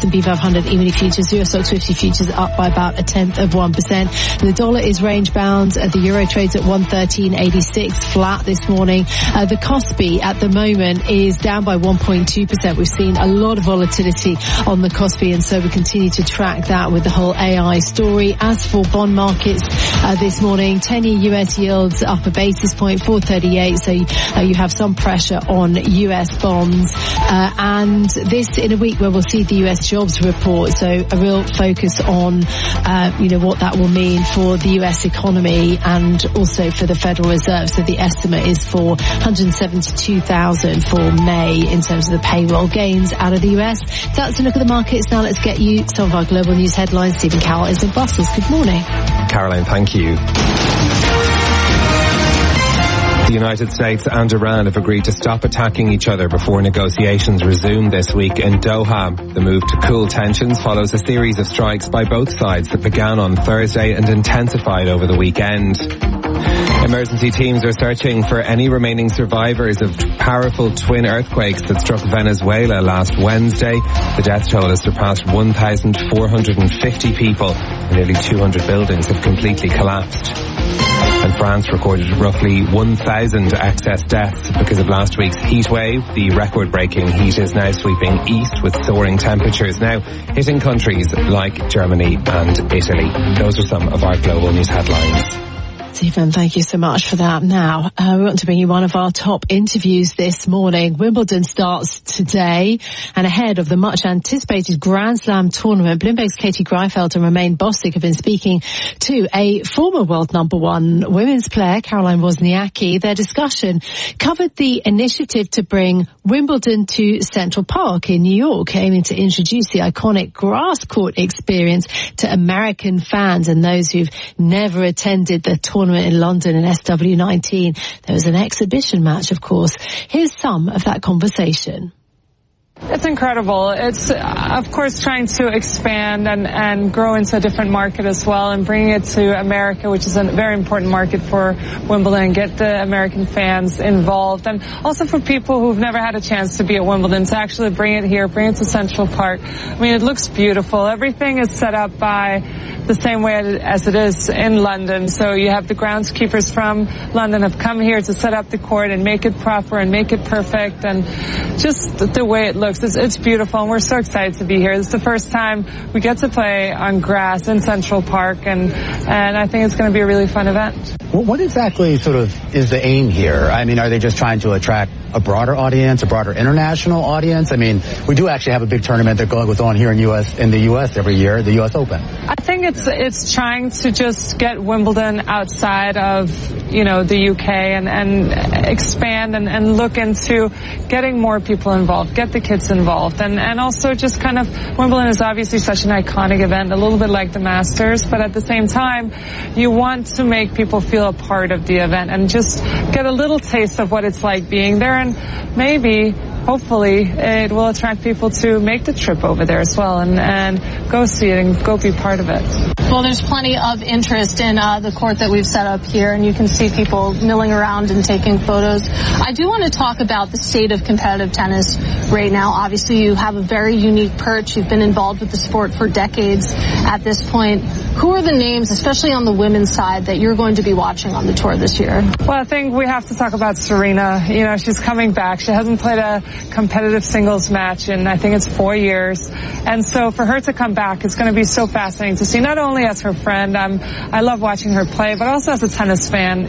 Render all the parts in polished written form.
S&P 500 E-mini futures, US Stoxx 50 futures up by about 0.1%. The dollar is range bound. The euro trades at 113.86, flat this morning. The Kospi at the moment is down by 1.2%. We've seen a lot of volatility on the Kospi, and so we continue to track that with the whole AI story. As for bond markets this morning, 10-year US yields up a basis point, 4.38, so you have some pressure on US bonds. And this in a week where we'll see the US jobs report, so a real focus on what that will mean for the US economy and also for the Federal Reserve. So the estimate is for 172,000 for May in terms of the payroll gains out of the US. That's a look at the markets. Now let's get you some of our global news headlines. Stephen Cowell is in Brussels. Good morning. Caroline, thank you. The United States and Iran have agreed to stop attacking each other before negotiations resume this week in Doha. The move to cool tensions follows a series of strikes by both sides that began on Thursday and intensified over the weekend. Emergency teams are searching for any remaining survivors of powerful twin earthquakes that struck Venezuela last Wednesday. The death toll has surpassed 1,450 people, and nearly 200 buildings have completely collapsed. And France recorded roughly 1,000 excess deaths because of last week's heat wave. The record-breaking heat is now sweeping east with soaring temperatures, now hitting countries like Germany and Italy. Those are some of our global news headlines. Stephen, thank you so much for that. Now, we want to bring you one of our top interviews this morning. Wimbledon starts today, and ahead of the much-anticipated Grand Slam tournament, Bloomberg's Katie Greifeld and Romain Bostic have been speaking to a former world number one women's player, Caroline Wozniacki. Their discussion covered the initiative to bring Wimbledon to Central Park in New York, aiming to introduce the iconic grass court experience to American fans and those who've never attended the tournament in London in SW19. There was an exhibition match, of course. Here's some of that conversation. It's incredible. It's, of course, trying to expand and grow into a different market as well and bringing it to America, which is a very important market for Wimbledon, and get the American fans involved. And also for people who've never had a chance to be at Wimbledon, to actually bring it here, bring it to Central Park. I mean, it looks beautiful. Everything is set up by the same way as it is in London. So you have the groundskeepers from London have come here to set up the court and make it proper and make it perfect, and just the way it looks. It's beautiful, and we're so excited to be here. This is the first time we get to play on grass in Central Park, and I think it's going to be a really fun event. Well, what exactly sort of is the aim here? I mean, are they just trying to attract a broader audience, a broader international audience? I mean, we do actually have a big tournament that goes on here in the U.S. every year, the U.S. Open. I think it's trying to just get Wimbledon outside of, the UK and expand and look into getting more people involved, get the kids involved, and also just kind of, Wimbledon is obviously such an iconic event, a little bit like the Masters, but at the same time, you want to make people feel a part of the event and just get a little taste of what it's like being there, and maybe, hopefully, it will attract people to make the trip over there as well and go see it and go be part of it. Well, there's plenty of interest in the court that we've set up here, and you can see people milling around and taking photos. I do want to talk about the state of competitive tennis right now. Obviously, you have a very unique perch. You've been involved with the sport for decades at this point. Who are the names, especially on the women's side, that you're going to be watching on the tour this year? Well, I think we have to talk about Serena. She's coming back. She hasn't played a competitive singles match in, I think it's 4 years. And so for her to come back, it's going to be so fascinating to see, not only as her friend, I love watching her play, but also as a tennis fan.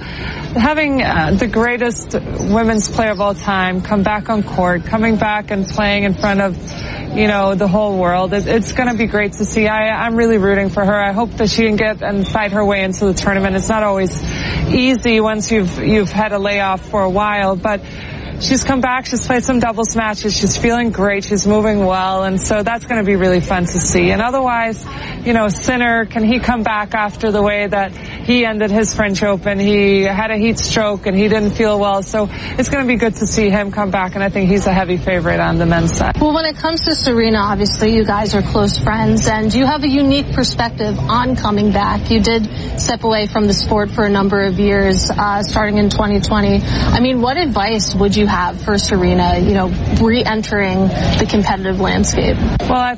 Having the greatest women's player of all time come back on court, coming back and playing in front of, the whole world, it's going to be great to see. I'm really rooting for her. I hope that she can get and fight her way into the tournament. It's not always easy once you've had a layoff for a while, but she's come back, she's played some doubles matches, she's feeling great, she's moving well, and so that's going to be really fun to see. And otherwise, Sinner, can he come back after the way that he ended his French Open? He had a heat stroke and he didn't feel well, so it's going to be good to see him come back, and I think he's a heavy favorite on the men's side. Well, when it comes to Serena, obviously you guys are close friends, and you have a unique perspective on coming back. You did step away from the sport for a number of years, starting in 2020. I mean, what advice would you have for Serena, re-entering the competitive landscape? Well,